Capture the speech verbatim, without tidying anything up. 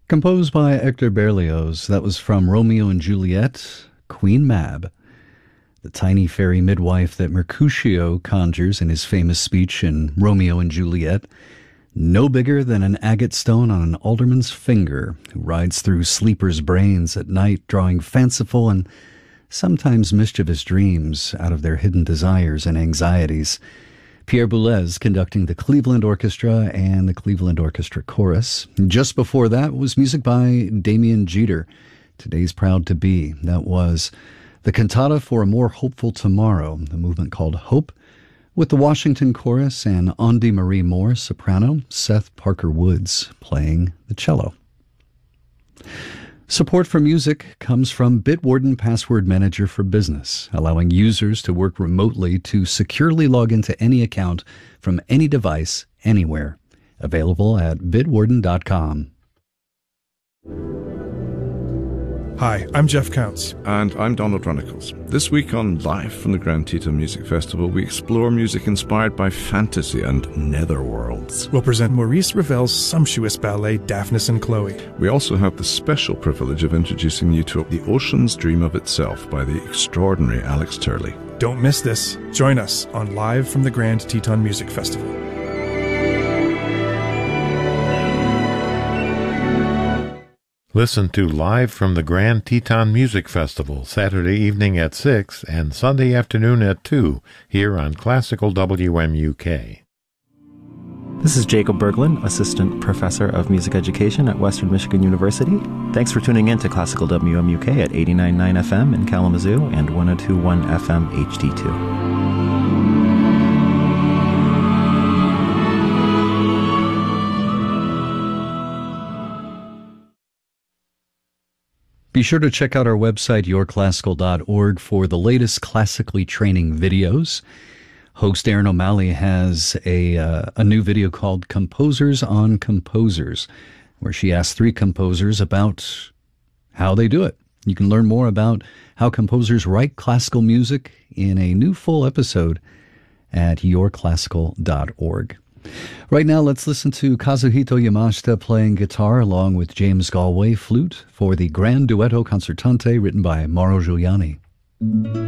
Composed by Hector Berlioz, that was from Romeo and Juliet, Queen Mab, the tiny fairy midwife that Mercutio conjures in his famous speech in Romeo and Juliet, no bigger than an agate stone on an alderman's finger, who rides through sleepers' brains at night, drawing fanciful and sometimes mischievous dreams out of their hidden desires and anxieties. Pierre Boulez conducting the Cleveland Orchestra and the Cleveland Orchestra Chorus. Just before that was music by Damien Jeter, Today's Proud to Be. That was the Cantata for a More Hopeful Tomorrow, a movement called Hope, with the Washington Chorus and Andy Marie Moore, soprano, Seth Parker Woods playing the cello. Support for music comes from Bitwarden Password Manager for Business, allowing users to work remotely to securely log into any account from any device, anywhere. Available at bitwarden dot com. Hi, I'm Jeff Counts. And I'm Donald Runnicles. This week on Live from the Grand Teton Music Festival, we explore music inspired by fantasy and netherworlds. We'll present Maurice Ravel's sumptuous ballet, Daphnis and Chloe. We also have the special privilege of introducing you to The Ocean's Dream of Itself by the extraordinary Alex Turley. Don't miss this. Join us on Live from the Grand Teton Music Festival. Listen to Live from the Grand Teton Music Festival, Saturday evening at six and Sunday afternoon at two, here on Classical W M U K. This is Jacob Berglund, Assistant Professor of Music Education at Western Michigan University. Thanks for tuning in to Classical W M U K at eighty-nine point nine F M in Kalamazoo and one oh two point one F M H D two. Be sure to check out our website, your classical dot org, for the latest classically training videos. Host Aaron O'Malley has a uh, a new video called Composers on Composers, where she asks three composers about how they do it. You can learn more about how composers write classical music in a new full episode at your classical dot org. Right now, let's listen to Kazuhito Yamashita playing guitar along with James Galway flute for the Grand Duetto Concertante written by Mauro Giuliani.